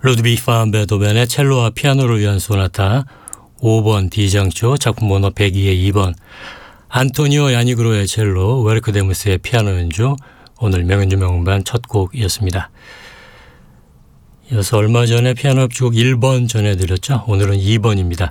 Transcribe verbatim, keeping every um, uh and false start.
루드비히 반 베토벤의 첼로와 피아노를 위한 소나타 오 번 D장조 작품 번호 백이의 이 번, 안토니오 야니그로의 첼로, 웨르크 데무스의 피아노 연주, 오늘 명연주 명음반 첫 곡이었습니다. 이어서 얼마 전에 피아노 협주곡 일 번 전해드렸죠. 오늘은 이 번입니다.